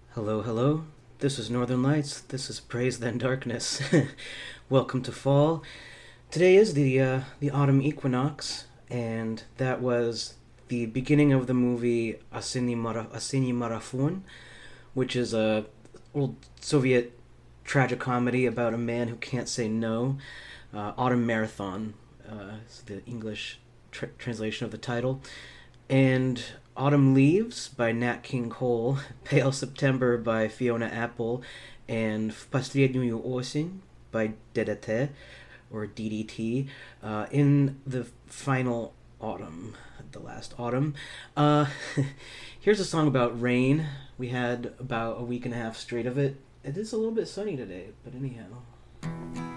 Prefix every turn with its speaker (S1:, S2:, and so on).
S1: Hello, hello. This is Northern Lights. This is Praise Then Darkness. Welcome to fall. Today is the autumn equinox, and that was the beginning of the movie Asini Marafun, which is a old Soviet tragicomedy about a man who can't say no. Autumn Marathon is the English translation of the title. And Autumn Leaves by Nat King Cole, Pale September by Fiona Apple, and В последнюю осень by DDT, or DDT, in the final autumn, the last autumn. Uh, Here's a song about rain. We had about a week and a half straight of it. It is a little bit sunny today, but anyhow.